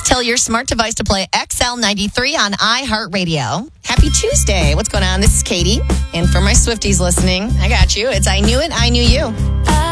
Tell your smart device to play XL93 on iHeartRadio. Happy Tuesday. What's going on? This is Katie. And for my Swifties listening, I got you. It's I Knew It, I Knew You.